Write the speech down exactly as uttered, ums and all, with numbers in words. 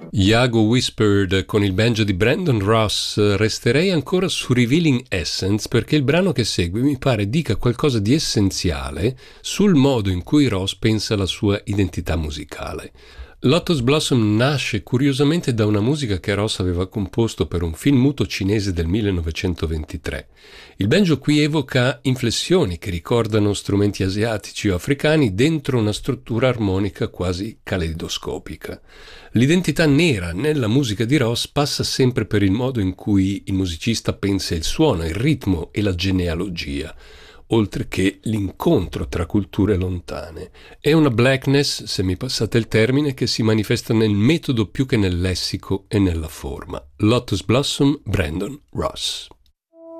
Iago Whispered con il banjo di Brandon Ross. Resterei ancora su Revealing Essence perché il brano che segue mi pare dica qualcosa di essenziale sul modo in cui Ross pensa alla sua identità musicale. Lotus Blossom nasce curiosamente da una musica che Ross aveva composto per un film muto cinese del millenovecentoventitré. Il banjo qui evoca inflessioni che ricordano strumenti asiatici o africani dentro una struttura armonica quasi caleidoscopica. L'identità nera nella musica di Ross passa sempre per il modo in cui il musicista pensa il suono, il ritmo e la genealogia, oltre che l'incontro tra culture lontane. È una blackness, se mi passate il termine, che si manifesta nel metodo più che nel lessico e nella forma. Lotus Blossom, Brandon Ross.